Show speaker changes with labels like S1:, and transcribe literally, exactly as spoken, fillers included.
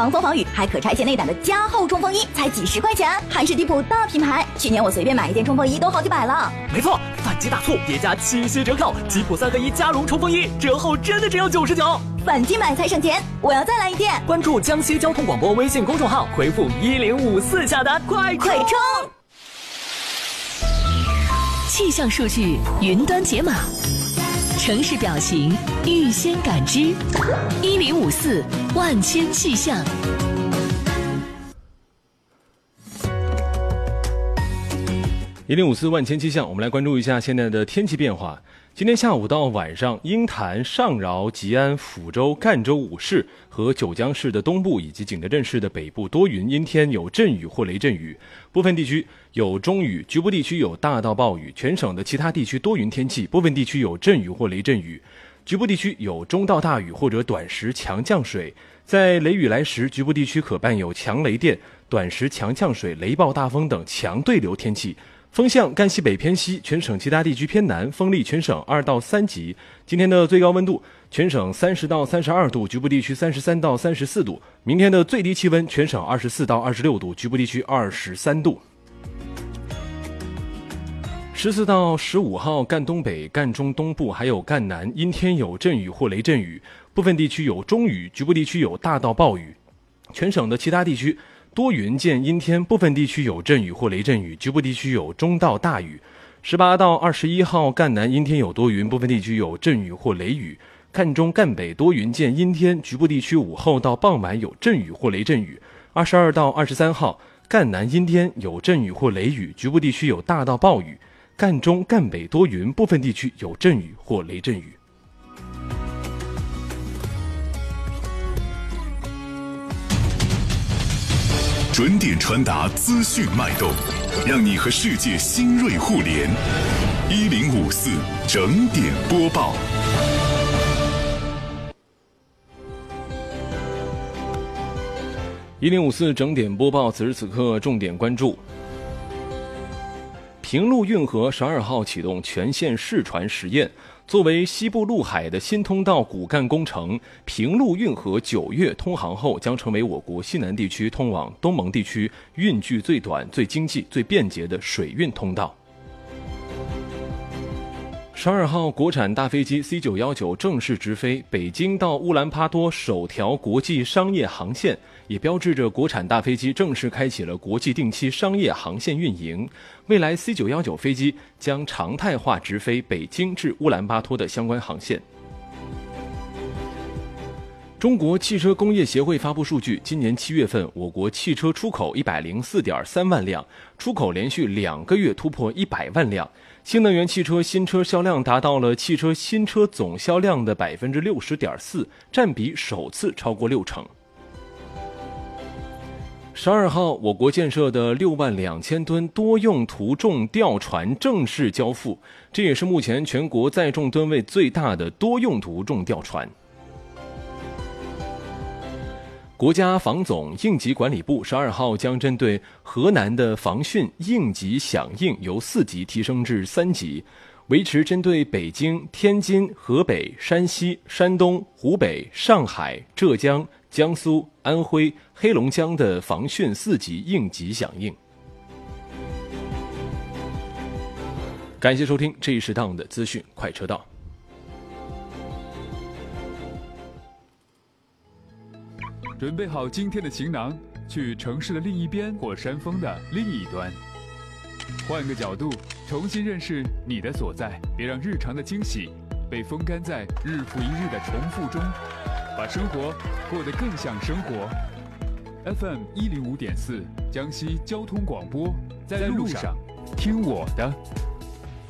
S1: 防风防雨还可拆卸内胆的加厚冲锋衣，才几十块钱，还是地普大品牌。去年我随便买一件冲锋衣都好几百了。
S2: 没错，反击大促叠加七夕折扣，吉普三合一加绒冲锋衣折后真的只有九十九。
S1: 反击买才省钱，我要再来一件。
S2: 关注江西交通广播微信公众号，回复一零五四下单，快
S1: 快冲！
S3: 气象数据云端解码，城市表情预先感知，一零五四万千气象。
S4: 一零五四万千气象，我们来关注一下现在的天气变化。今天下午到晚上，鹰潭、上饶、吉安、抚州、赣州五市和九江市的东部以及景德镇市的北部多云，阴天有阵雨或雷阵雨，部分地区有中雨，局部地区有大到暴雨。全省的其他地区多云天气，部分地区有阵雨或雷阵雨，局部地区有中到大雨或者短时强降水。在雷雨来时，局部地区可伴有强雷电、短时强降水、雷暴大风等强对流天气。风向赣西北偏西，全省其他地区偏南，风力全省二到三级。今天的最高温度，全省三十到三十二度，局部地区三十三到三十四度。明天的最低气温，全省二十四到二十六度，局部地区二十三度。十四到十五号，赣东北、赣中东部还有赣南阴天有阵雨或雷阵雨，部分地区有中雨，局部地区有大到暴雨。全省的其他地区多云见阴天，部分地区有阵雨或雷阵雨，局部地区有中到大雨。十八到二十一号，赣南阴天有多云，部分地区有阵雨或雷雨。赣中、赣北多云见阴天，局部地区午后到傍晚有阵雨或雷阵雨。二十二到二十三号，赣南阴天有阵雨或雷雨，局部地区有大到暴雨。赣中、赣北多云，部分地区有阵雨或雷阵雨。
S5: 准点传达资讯脉动，让你和世界新锐互联。一零五四整点播报。
S4: 一零五四整点播报，此时此刻重点关注。平陆运河十二号启动全线试船实验。作为西部陆海的新通道骨干工程，平陆运河九月通航后，将成为我国西南地区通往东盟地区运距最短、最经济、最便捷的水运通道。十二号，国产大飞机 C 九一九正式直飞北京到乌兰巴托首条国际商业航线，也标志着国产大飞机正式开启了国际定期商业航线运营。未来 C 九一九飞机将常态化直飞北京至乌兰巴托的相关航线。中国汽车工业协会发布数据，今年七月份，我国汽车出口一百零四点三万辆，出口连续两个月突破一百万辆。新能源汽车新车销量达到了汽车新车总销量的百分之六十点四，占比首次超过六成。十二号，我国建设的六万两千吨多用途重吊船正式交付，这也是目前全国载重吨位最大的多用途重吊船。国家防总应急管理部十二号将针对河南的防汛应急响应由四级提升至三级，维持针对北京、天津、河北、山西、山东、湖北、上海、浙江、江苏、安徽、黑龙江的防汛四级应急响应。感谢收听这一时档的资讯快车道。
S6: 准备好今天的行囊，去城市的另一边或山峰的另一端，换个角度重新认识你的所在，别让日常的惊喜被风干在日复一日的重复中，把生活过得更像生活。 F M 一零五点四江西交通广播，在路上听我的。